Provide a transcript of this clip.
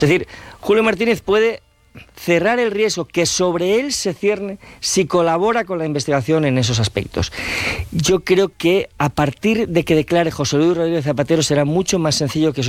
Es decir, Julio Martínez puede cerrar el riesgo que sobre él se cierne si colabora con la investigación en esos aspectos. Yo creo que a partir de que declare José Luis Rodríguez Zapatero será mucho más sencillo que